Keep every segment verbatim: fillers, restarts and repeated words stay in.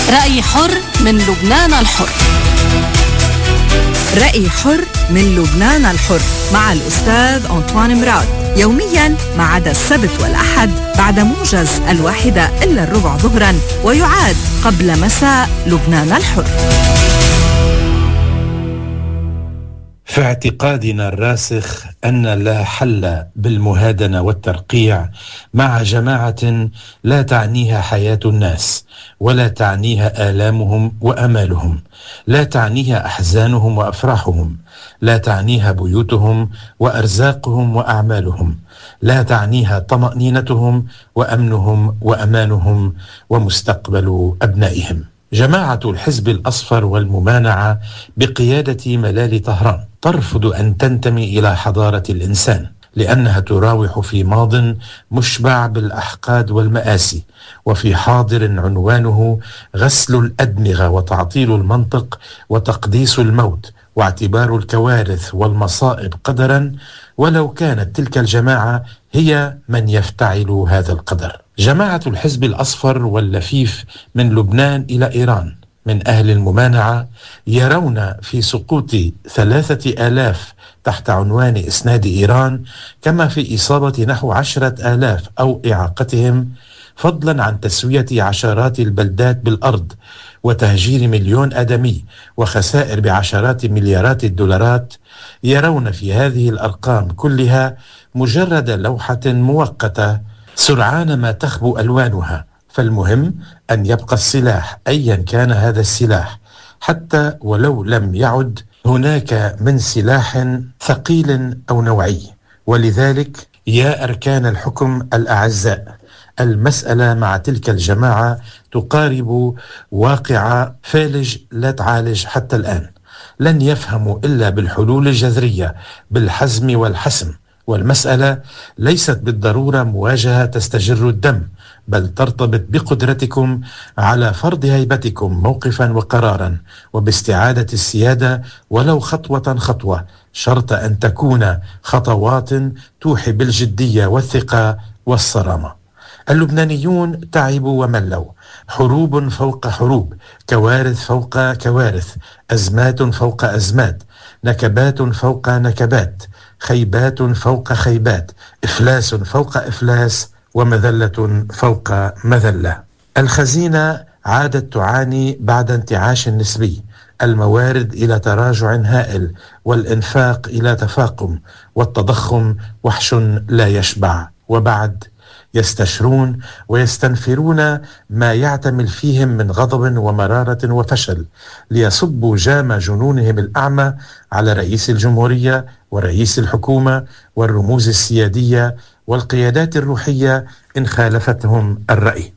رأي حر من لبنان الحر. رأي حر من لبنان الحر مع الأستاذ أنطوان مراد، يومياً ما عدا السبت والأحد بعد موجز الواحدة إلا الربع ظهراً، ويعاد قبل مساء لبنان الحر. في اعتقادنا الراسخ أن لا حل بالمهادنة والترقيع مع جماعة لا تعنيها حياة الناس، ولا تعنيها آلامهم وأمالهم، لا تعنيها أحزانهم وأفراحهم، لا تعنيها بيوتهم وأرزاقهم وأعمالهم، لا تعنيها طمأنينتهم وأمنهم وأمانهم ومستقبل أبنائهم. جماعة الحزب الأصفر والممانعة بقيادة ملال طهران ترفض أن تنتمي إلى حضارة الإنسان، لأنها تراوح في ماض مشبع بالأحقاد والمآسي، وفي حاضر عنوانه غسل الأدمغة وتعطيل المنطق وتقديس الموت واعتبار الكوارث والمصائب قدرا، ولو كانت تلك الجماعة هي من يفتعل هذا القدر. جماعة الحزب الأصفر واللفيف من لبنان إلى إيران من أهل الممانعة يرون في سقوط ثلاثة آلاف تحت عنوان إسناد إيران، كما في إصابة نحو عشرة آلاف أو إعاقتهم، فضلا عن تسوية عشرات البلدات بالأرض وتهجير مليون آدمي وخسائر بعشرات مليارات الدولارات، يرون في هذه الأرقام كلها مجرد لوحة مؤقتة سرعان ما تخبو ألوانها. فالمهم أن يبقى السلاح أيا كان هذا السلاح، حتى ولو لم يعد هناك من سلاح ثقيل أو نوعي. ولذلك يا أركان الحكم الأعزاء، المسألة مع تلك الجماعة تقارب واقع فالج لا تعالج حتى الآن. لن يفهموا إلا بالحلول الجذرية بالحزم والحسم، والمسألة ليست بالضرورة مواجهة تستجر الدم، بل ترتبط بقدرتكم على فرض هيبتكم موقفا وقرارا وباستعادة السيادة ولو خطوة خطوة، شرط أن تكون خطوات توحي بالجدية والثقة والصرامة. اللبنانيون تعبوا وملوا، حروب فوق حروب، كوارث فوق كوارث، أزمات فوق أزمات، نكبات فوق نكبات، خيبات فوق خيبات، إفلاس فوق إفلاس، ومذلة فوق مذلة. الخزينة عادت تعاني بعد انتعاش نسبي، الموارد إلى تراجع هائل، والإنفاق إلى تفاقم، والتضخم وحش لا يشبع. وبعد يستشرون ويستنفرون ما يعتمل فيهم من غضب ومرارة وفشل، ليصبوا جام جنونهم الأعمى على رئيس الجمهورية ورئيس الحكومة والرموز السيادية والقيادات الروحية إن خالفتهم الرأي،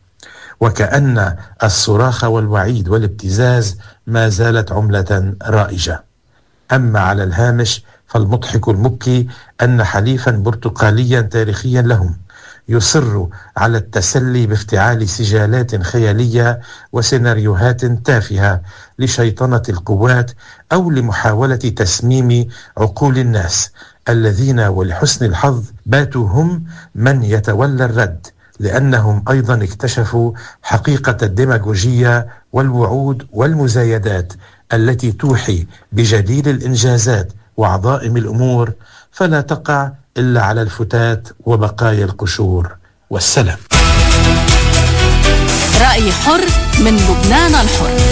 وكأن الصراخ والوعيد والابتزاز ما زالت عملة رائجة. أما على الهامش فالمضحك المبكي أن حليفا برتقاليا تاريخيا لهم يصر على التسلي بافتعال سجالات خيالية وسيناريوهات تافهة لشيطنة القوات أو لمحاولة تسميم عقول الناس الذين ولحسن الحظ باتوا هم من يتولى الرد، لأنهم أيضا اكتشفوا حقيقة الديماغوجية والوعود والمزايدات التي توحي بجديد الإنجازات وعظائم الأمور، فلا تقع إلا على الفتات وبقايا القشور. والسلام. رأي حر من لبنان الحر.